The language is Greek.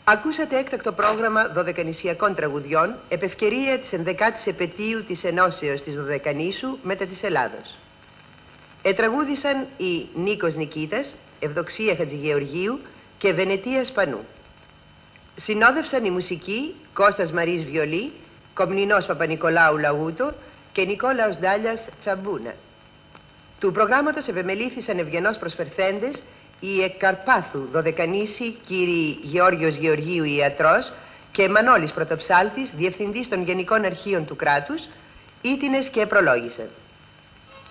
Ακούσατε έκτακτο πρόγραμμα δωδεκανησιακών τραγουδιών επ' ευκαιρία της 11ης επετείου της Ενώσεως της Δωδεκανήσου μετά της Ελλάδος. Ετραγούδησαν οι Νίκος Νικήτας, Ευδοξία Χατζηγεωργίου και Βενετία Σπανού. Συνόδευσαν οι μουσικοί Κώστας Μαρής Βιολί, Κομνηνός Παπα-Νικολάου Λαούτο και Νικόλαος Ντάλιας Τσαμπούνα. Του προγράμματος επεμελήθησαν ευγενώς προσφερθέντες οι εκ Καρπάθου Δωδεκανήσι κύριοι Γεώργιος Γεωργίου Ιατρός και Μανώλης Πρωτοψάλτης, Διευθυντής των Γενικών Αρχείων του Κράτους, ήτινες και προλόγησαν.